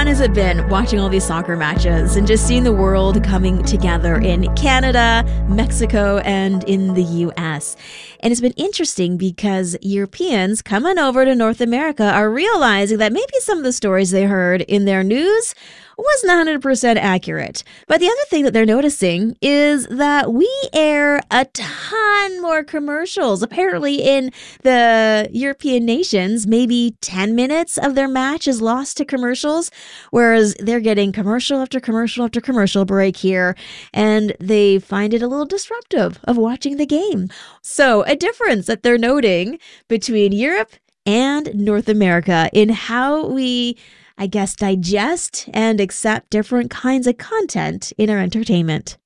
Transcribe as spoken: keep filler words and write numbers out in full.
fun has it been watching all these soccer matches and just seeing the world coming together in Canada, Mexico, and in the U S? And it's been interesting because Europeans coming over to North America are realizing that maybe some of the stories they heard in their news wasn't one hundred percent accurate. But the other thing that they're noticing is that we air a ton more commercials. Apparently in the European nations, maybe ten minutes of their match is lost to commercials, whereas they're getting commercial after commercial after commercial break here, and they find it a little disruptive of watching the game. So a difference that they're noting between Europe and North America in how we, I guess, digest and accept different kinds of content in our entertainment.